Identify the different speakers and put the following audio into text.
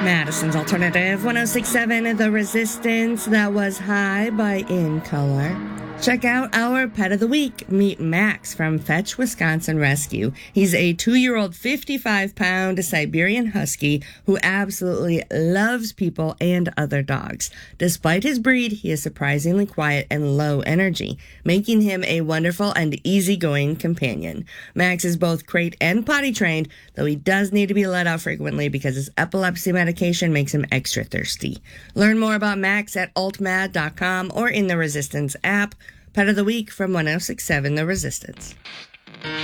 Speaker 1: Madison's Alternative 1067, The Resistance. That was High by In Color. Check out our Pet of the Week. Meet Max from Fetch Wisconsin Rescue. He's a 2-year-old 55-pound Siberian Husky who absolutely loves people and other dogs. Despite his breed, he is surprisingly quiet and low energy, making him a wonderful and easygoing companion. Max is both crate and potty trained, though he does need to be let out frequently because his epilepsy medication makes him extra thirsty. Learn more about Max at altmad.com or in the Resistance app. Pet of the Week from 1067 The Resistance.